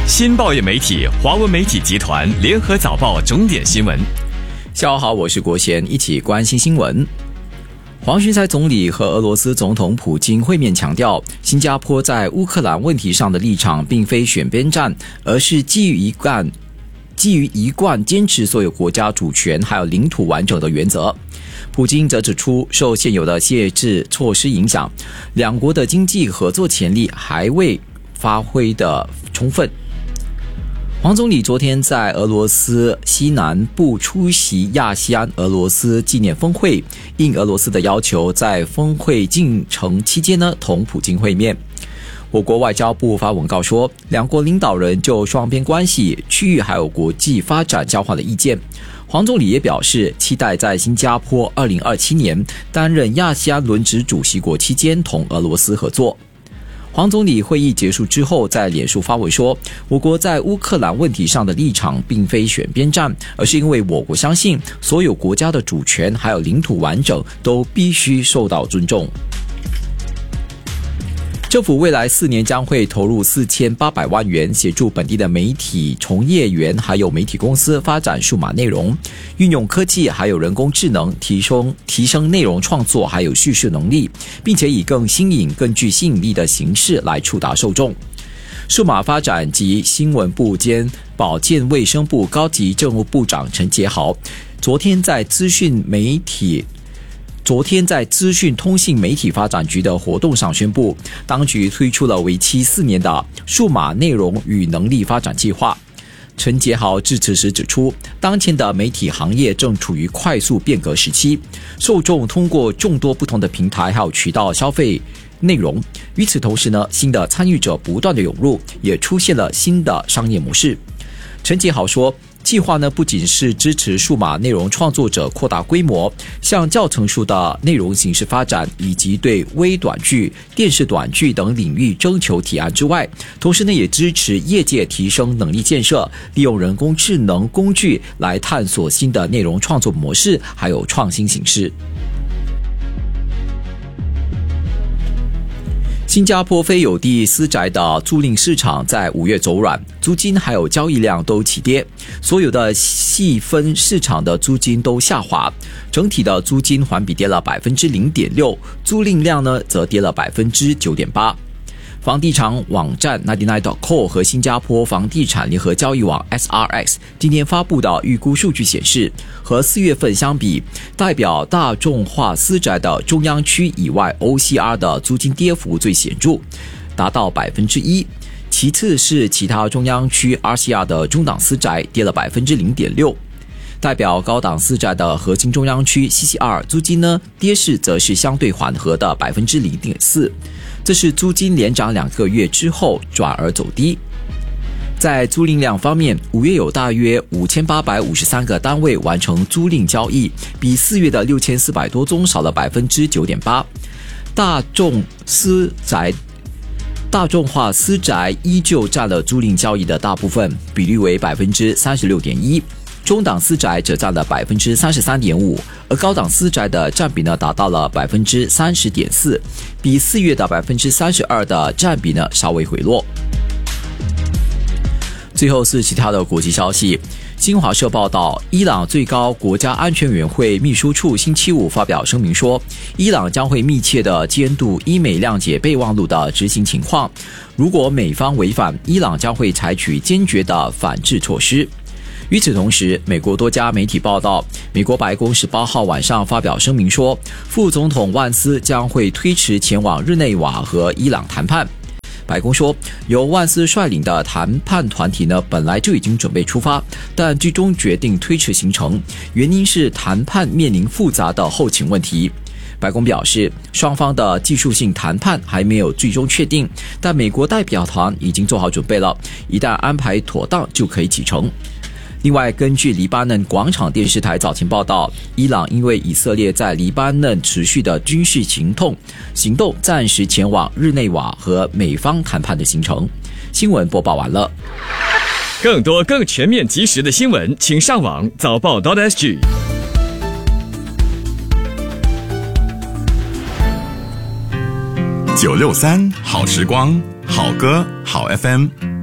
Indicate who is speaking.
Speaker 1: 新报业媒体华文媒体集团联合早报重点新闻。
Speaker 2: 下午好，我是国贤，一起关心新闻。黄循财总理和俄罗斯总统普京会面，强调新加坡在乌克兰问题上的立场并非选边站，而是基于一贯坚持所有国家主权还有领土完整的原则。普京则指出，受现有的限制措施影响，两国的经济合作潜力还未发挥的充分。黄总理昨天在俄罗斯西南部出席亚细安俄罗斯纪念峰会，应俄罗斯的要求，在峰会进程期间同普京会面。我国外交部发文告说，两国领导人就双边关系、区域还有国际发展交换了意见。黄总理也表示，期待在新加坡2027年担任亚细安轮值主席国期间同俄罗斯合作。黄总理会议结束之后，在脸书发文说，我国在乌克兰问题上的立场并非选边站，而是因为我国相信所有国家的主权还有领土完整都必须受到尊重。政府未来4年将会投入4800万元，协助本地的媒体从业员还有媒体公司发展数码内容，运用科技还有人工智能提升内容创作还有叙事能力，并且以更新颖、更具吸引力的形式来触达受众。数码发展及新闻部兼保健卫生部高级政务部长陈杰豪昨天在资讯通信媒体发展局的活动上宣布，当局推出了为期4年的数码内容与能力发展计划。陈杰豪致辞时指出，当前的媒体行业正处于快速变革时期，受众通过众多不同的平台还有渠道消费内容。与此同时新的参与者不断的涌入，也出现了新的商业模式。陈杰豪说，计划不仅是支持数码内容创作者扩大规模，向较成熟的内容形式发展，以及对微短剧、电视短剧等领域征求提案之外，同时也支持业界提升能力建设，利用人工智能工具来探索新的内容创作模式还有创新形式。新加坡非有地私宅的租赁市场在5月走软，租金还有交易量都起跌，所有的细分市场的租金都下滑，整体的租金环比跌了 0.6%， 租赁量则跌了 9.8%。房地产网站 99.com 和新加坡房地产联合交易网 SRX 今天发布的预估数据显示，和4月份相比，代表大众化私宅的中央区以外 OCR 的租金跌幅最显著，达到 1%， 其次是其他中央区 RCR 的中档私宅跌了 0.6%。代表高档私宅的核心中央区 CCR 租金跌势则是相对缓和的 0.4%， 这是租金连涨2个月之后转而走低。在租赁量方面，5月有大约5853个单位完成租赁交易，比4月的6400多宗少了 9.8%。 大众化私宅依旧占了租赁交易的大部分，比率为 36.1%，中档私宅则占了 33.5%， 而高档私宅的占比达到了 30.4%， 比4月的 32% 的占比稍微回落。最后是其他的国际消息。新华社报道，伊朗最高国家安全委员会秘书处星期五发表声明说，伊朗将会密切地监督伊美谅解备忘录的执行情况，如果美方违反，伊朗将会采取坚决的反制措施。与此同时，美国多家媒体报道，美国白宫18号晚上发表声明说，副总统万斯将会推迟前往日内瓦和伊朗谈判。白宫说，由万斯率领的谈判团体本来就已经准备出发，但最终决定推迟行程，原因是谈判面临复杂的后勤问题。白宫表示，双方的技术性谈判还没有最终确定，但美国代表团已经做好准备了，一旦安排妥当就可以启程。另外，根据黎巴嫩广场电视台早前报道，伊朗因为以色列在黎巴嫩持续的军事行动，暂时前往日内瓦和美方谈判的行程。新闻播报完了。
Speaker 1: 更多更全面及时的新闻，请上网早报.sg。
Speaker 3: 963好时光，好歌好 FM。